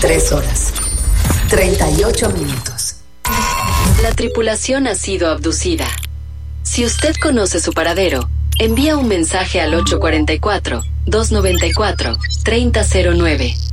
3 horas, 38 minutos. La tripulación ha sido abducida. Si usted conoce su paradero, envía un mensaje al 844-294-3009.